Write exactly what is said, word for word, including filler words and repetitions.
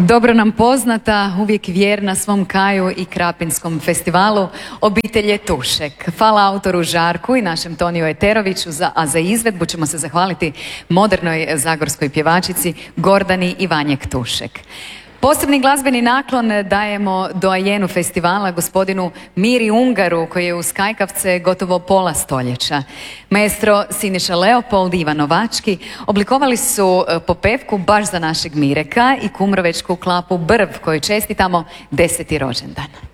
Dobro nam poznata, uvijek vjerna svom Kaju i Krapinskom festivalu, obitelj je Tušek. Hvala autoru Žarku i našem Toniju Eteroviću, za, a za izvedbu ćemo se zahvaliti modernoj zagorskoj pjevačici Gordani Ivanjek Tušek. Posebni glazbeni naklon dajemo doajenu festivala, gospodinu Miri Ungaru, koji je uz kajkavce gotovo pola stoljeća. Maestro Siniša Leopold i Ivan Novački oblikovali su popevku baš za našeg Mireka i kumrovečku klapu Brv, kojoj čestitamo deseti rođendan.